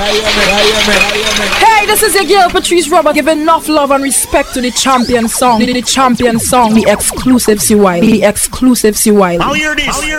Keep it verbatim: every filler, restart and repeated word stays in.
Hey, this is your girl Patrice Robert. Give enough love and respect to the champion song. The, the champion song. The exclusive C Y. The exclusive C Y. I'll hear this.